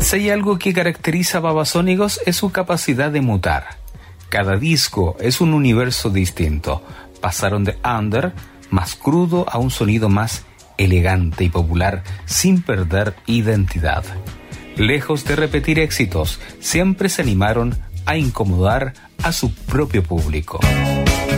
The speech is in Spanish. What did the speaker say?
Si hay algo que caracteriza a Babasónicos es su capacidad de mutar. Cada disco es un universo distinto. Pasaron de under, más crudo, a un sonido más elegante y popular, sin perder identidad. Lejos de repetir éxitos, siempre se animaron a incomodar a su propio público.